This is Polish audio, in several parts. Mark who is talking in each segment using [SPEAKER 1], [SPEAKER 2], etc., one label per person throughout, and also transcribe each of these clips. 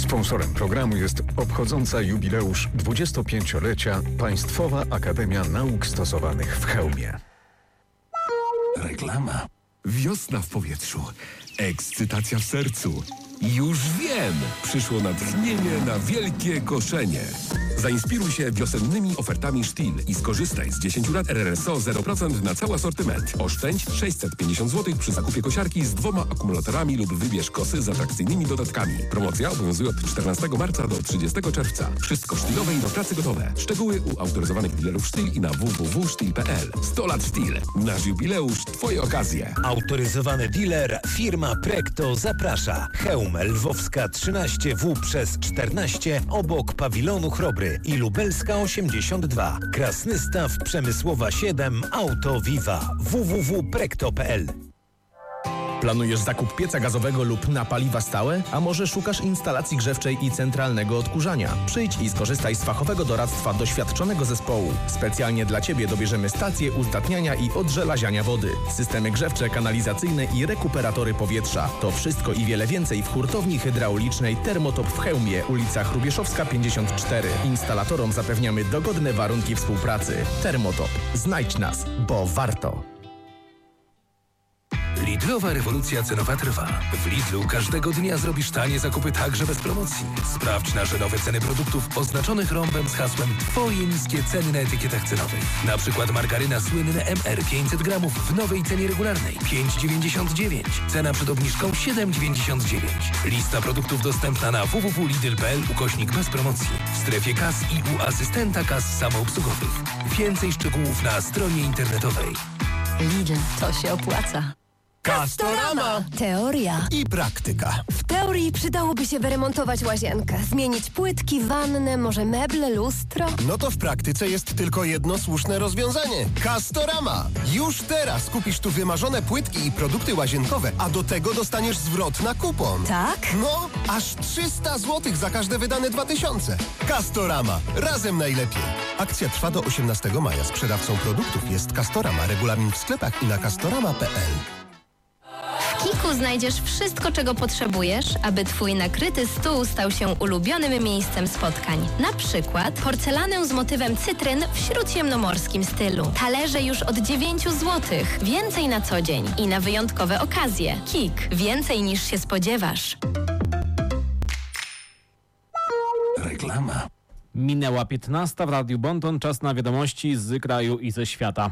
[SPEAKER 1] Sponsorem programu jest obchodząca jubileusz 25-lecia Państwowa Akademia Nauk Stosowanych w Chełmie.
[SPEAKER 2] Reklama. Wiosna w powietrzu. Ekscytacja w sercu. Już wiem! Przyszło natchnienie na wielkie koszenie. Zainspiruj się wiosennymi ofertami Stihl i skorzystaj z 10 lat RRSO 0% na cały asortyment. Oszczędź 650 zł przy zakupie kosiarki z 2 akumulatorami lub wybierz kosy z atrakcyjnymi dodatkami. Promocja obowiązuje od 14 marca do 30 czerwca. Wszystko Stihlowe i do pracy gotowe. Szczegóły u autoryzowanych dealerów Stihl i na www.stihl.pl. 100 lat Stihl. Nasz jubileusz, twoje okazje.
[SPEAKER 3] Autoryzowany dealer firma Prekto zaprasza. Chełm Lwowska 13W przez 14 obok pawilonu Chrobry i Lubelska 82. Krasnystaw Przemysłowa 7 Auto Viva. www.prekto.pl.
[SPEAKER 4] Planujesz zakup pieca gazowego lub na paliwa stałe? A może szukasz instalacji grzewczej i centralnego odkurzania? Przyjdź i skorzystaj z fachowego doradztwa doświadczonego zespołu. Specjalnie dla Ciebie dobierzemy stacje uzdatniania i odżelaziania wody, systemy grzewcze, kanalizacyjne i rekuperatory powietrza. To wszystko i wiele więcej w hurtowni hydraulicznej Termotop w Chełmie, ulica Hrubieszowska 54. Instalatorom zapewniamy dogodne warunki współpracy. Termotop. Znajdź nas, bo warto.
[SPEAKER 5] Lidlowa rewolucja cenowa trwa. W Lidlu każdego dnia zrobisz tanie zakupy także bez promocji. Sprawdź nasze nowe ceny produktów oznaczonych rąbem z hasłem Twoje niskie ceny na etykietach cenowej. Na przykład margaryna słynne MR 500 gramów w nowej cenie regularnej 5,99. Cena przed obniżką 7,99. Lista produktów dostępna na www.lidl.pl / bez promocji. W strefie kas i u asystenta kas samoobsługowych. Więcej szczegółów na stronie internetowej.
[SPEAKER 6] Lidl, to się opłaca.
[SPEAKER 7] Castorama!
[SPEAKER 6] Teoria
[SPEAKER 7] I praktyka.
[SPEAKER 6] W teorii przydałoby się wyremontować łazienkę, zmienić płytki, wannę, może meble, lustro.
[SPEAKER 7] No to w praktyce jest tylko jedno słuszne rozwiązanie. Castorama! Już teraz kupisz tu wymarzone płytki i produkty łazienkowe, a do tego dostaniesz zwrot na kupon.
[SPEAKER 6] Tak?
[SPEAKER 7] No, aż 300 zł za każde wydane 2000. Castorama. Razem najlepiej. Akcja trwa do 18 maja. Sprzedawcą produktów jest Castorama. Regulamin w sklepach i na castorama.pl.
[SPEAKER 8] W Kiku znajdziesz wszystko, czego potrzebujesz, aby Twój nakryty stół stał się ulubionym miejscem spotkań. Na przykład porcelanę z motywem cytryn w śródziemnomorskim stylu. Talerze już od 9 zł. Więcej na co dzień i na wyjątkowe okazje. Kik. Więcej niż się spodziewasz.
[SPEAKER 2] Reklama.
[SPEAKER 9] Minęła 15 w Radiu Bonton. Czas na wiadomości z kraju i ze świata.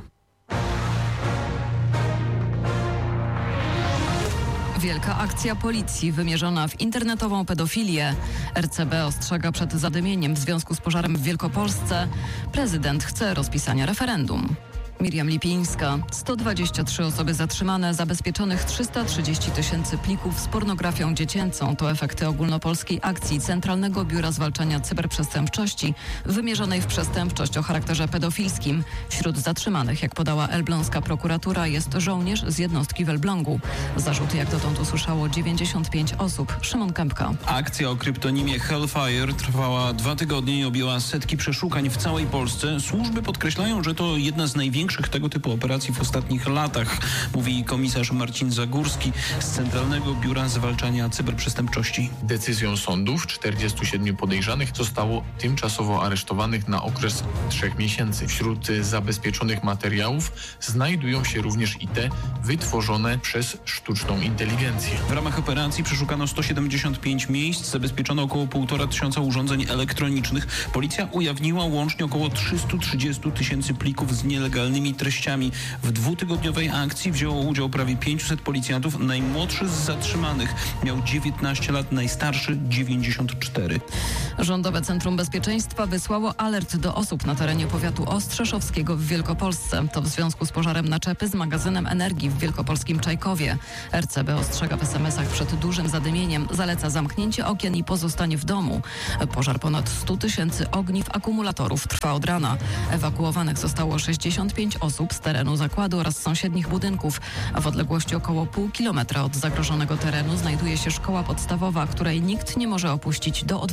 [SPEAKER 10] Wielka akcja policji wymierzona w internetową pedofilię. RCB ostrzega przed zadymieniem w związku z pożarem w Wielkopolsce. Prezydent chce rozpisania referendum. Miriam Lipińska. 123 osoby zatrzymane, zabezpieczonych 330 000 plików z pornografią dziecięcą. To efekty ogólnopolskiej akcji Centralnego Biura Zwalczania Cyberprzestępczości wymierzonej w przestępczość o charakterze pedofilskim. Wśród zatrzymanych, jak podała elbląska prokuratura, jest żołnierz z jednostki w Elblągu. Zarzuty jak dotąd usłyszało 95 osób. Szymon Kępka.
[SPEAKER 11] Akcja o kryptonimie Hellfire trwała 2 tygodnie i objęła setki przeszukań w całej Polsce. Służby podkreślają, że to jedna z największych tego typu operacji w ostatnich latach, mówi komisarz Marcin Zagórski z Centralnego Biura Zwalczania Cyberprzestępczości.
[SPEAKER 12] Decyzją sądów 47 podejrzanych zostało tymczasowo aresztowanych na okres 3 miesięcy. Wśród zabezpieczonych materiałów znajdują się również i te wytworzone przez sztuczną inteligencję.
[SPEAKER 11] W ramach operacji przeszukano 175 miejsc, zabezpieczono około 1500 urządzeń elektronicznych. Policja ujawniła łącznie około 330 000 plików z nielegalnymi treściami. W 2-tygodniowej akcji wzięło udział prawie 500 policjantów. Najmłodszy z zatrzymanych miał 19 lat, najstarszy 94.
[SPEAKER 10] Rządowe Centrum Bezpieczeństwa wysłało alert do osób na terenie powiatu ostrzeszowskiego w Wielkopolsce. To w związku z pożarem naczepy z magazynem energii w wielkopolskim Czajkowie. RCB ostrzega w SMS-ach przed dużym zadymieniem. Zaleca zamknięcie okien i pozostanie w domu. Pożar ponad 100 000 ogniw akumulatorów trwa od rana. Ewakuowanych zostało 65 osób z terenu zakładu oraz sąsiednich budynków. W odległości około pół kilometra od zagrożonego terenu znajduje się szkoła podstawowa, której nikt nie może opuścić do odwołania.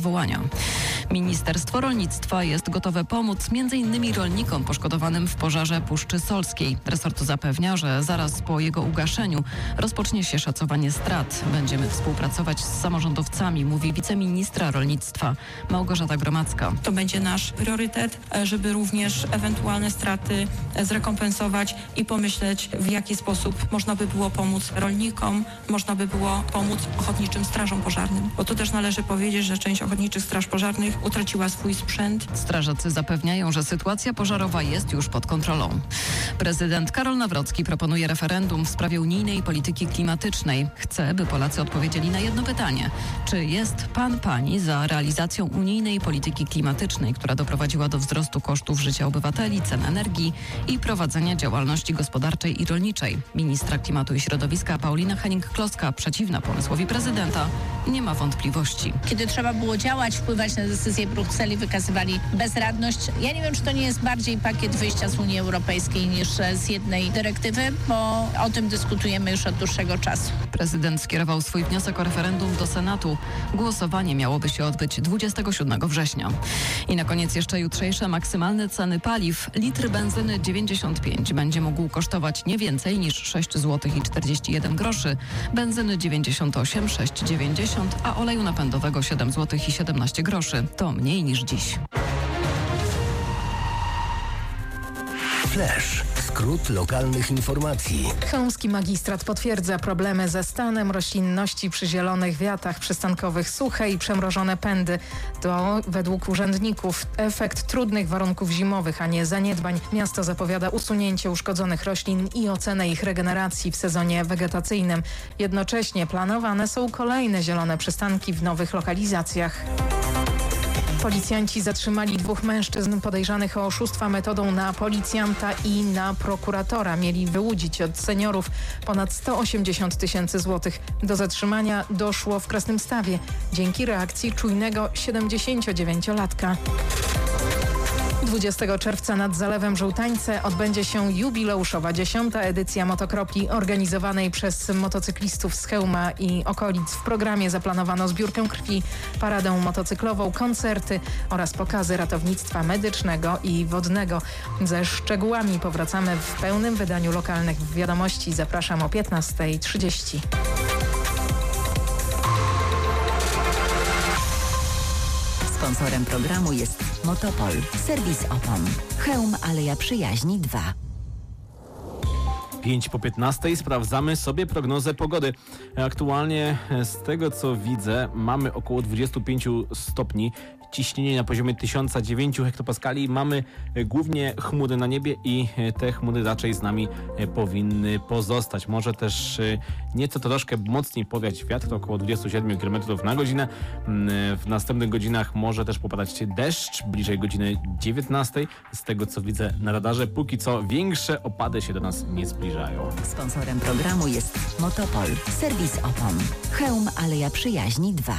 [SPEAKER 10] Ministerstwo Rolnictwa jest gotowe pomóc m.in. rolnikom poszkodowanym w pożarze Puszczy Solskiej. Resort zapewnia, że zaraz po jego ugaszeniu rozpocznie się szacowanie strat. Będziemy współpracować z samorządowcami, mówi wiceministra rolnictwa Małgorzata Gromacka.
[SPEAKER 13] To będzie nasz priorytet, żeby również ewentualne straty zrekompensować i pomyśleć, w jaki sposób można by było pomóc rolnikom, można by było pomóc ochotniczym strażom pożarnym. Bo to też należy powiedzieć, że część ochotniczych straż pożarnych utraciła swój sprzęt.
[SPEAKER 10] Strażacy zapewniają, że sytuacja pożarowa jest już pod kontrolą. Prezydent Karol Nawrocki proponuje referendum w sprawie unijnej polityki klimatycznej. Chce, by Polacy odpowiedzieli na jedno pytanie. Czy jest pani za realizacją unijnej polityki klimatycznej, która doprowadziła do wzrostu kosztów życia obywateli, cen energii i prowadzenia działalności gospodarczej i rolniczej? Ministra Klimatu i Środowiska Paulina Hennig-Kloska, przeciwna pomysłowi prezydenta, nie ma wątpliwości.
[SPEAKER 14] Kiedy trzeba było działać, wpływać na decyzje Brukseli, wykazywali bezradność. Ja nie wiem, czy to nie jest bardziej pakiet wyjścia z Unii Europejskiej niż z jednej dyrektywy, bo o tym dyskutujemy już od dłuższego czasu.
[SPEAKER 10] Prezydent skierował swój wniosek o referendum do Senatu. Głosowanie miałoby się odbyć 27 września. I na koniec jeszcze jutrzejsze maksymalne ceny paliw. Litr benzyny 95 będzie mógł kosztować nie więcej niż 6 zł i 41 groszy, benzyny 98, 6,90, a oleju napędowego 7 zł i 17 groszy. To mniej niż dziś.
[SPEAKER 3] Flash. Skrót lokalnych informacji.
[SPEAKER 15] Chełmski magistrat potwierdza problemy ze stanem roślinności przy zielonych wiatach przystankowych, suche i przemrożone pędy. To według urzędników efekt trudnych warunków zimowych, a nie zaniedbań. Miasto zapowiada usunięcie uszkodzonych roślin i ocenę ich regeneracji w sezonie wegetacyjnym. Jednocześnie planowane są kolejne zielone przystanki w nowych lokalizacjach. Policjanci zatrzymali 2 mężczyzn podejrzanych o oszustwa metodą na policjanta i na prokuratora. Mieli wyłudzić od seniorów ponad 180 000 złotych. Do zatrzymania doszło w Krasnymstawie dzięki reakcji czujnego 79-latka. 20 czerwca nad Zalewem Żółtańce odbędzie się jubileuszowa 10. edycja motokropli organizowanej przez motocyklistów z Chełma i okolic. W programie zaplanowano zbiórkę krwi, paradę motocyklową, koncerty oraz pokazy ratownictwa medycznego i wodnego. Ze szczegółami powracamy w pełnym wydaniu lokalnych wiadomości. Zapraszam o 15:30.
[SPEAKER 16] Sponsorem programu jest Motopol, serwis opon. Chełm Aleja Przyjaźni 2.
[SPEAKER 9] 5:15 sprawdzamy sobie prognozę pogody. Aktualnie z tego co widzę mamy około 25 stopni. Ciśnienie na poziomie 1009 hektopaskali. Mamy głównie chmury na niebie i te chmury raczej z nami powinny pozostać. Może też nieco troszkę mocniej powiać wiatr, to około 27 km na godzinę. W następnych godzinach może też popadać deszcz bliżej godziny 19. Z tego co widzę na radarze, póki co większe opady się do nas nie zbliżają.
[SPEAKER 16] Sponsorem programu jest Motopol, serwis opon. Chełm Aleja Przyjaźni 2.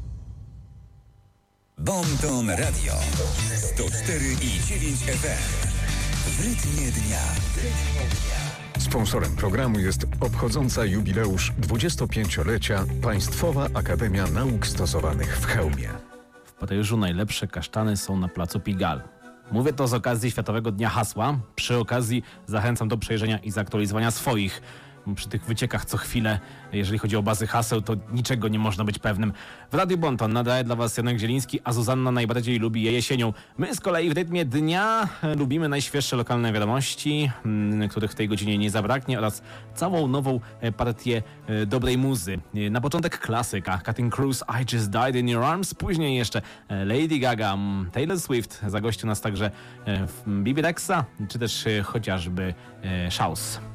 [SPEAKER 17] Bonton Radio 104,9 FM. W rytmie dnia.
[SPEAKER 1] Sponsorem programu jest obchodząca jubileusz 25-lecia Państwowa Akademia Nauk Stosowanych w Chełmie.
[SPEAKER 9] W Paryżu najlepsze kasztany są na placu Pigalle. Mówię to z okazji Światowego Dnia Hasła. Przy okazji zachęcam do przejrzenia i zaktualizowania swoich. Przy tych wyciekach co chwilę, jeżeli chodzi o bazy haseł, to niczego nie można być pewnym. W Radiu Bonton nadaje dla Was Janek Zieliński, a Zuzanna najbardziej lubi je jesienią. My z kolei w rytmie dnia lubimy najświeższe lokalne wiadomości, których w tej godzinie nie zabraknie, oraz całą nową partię dobrej muzy. Na początek klasyka Cutting Cruise, I Just Died in Your Arms, później jeszcze Lady Gaga, Taylor Swift, zagościł nas także Bibi Rexa, czy też chociażby Shouse.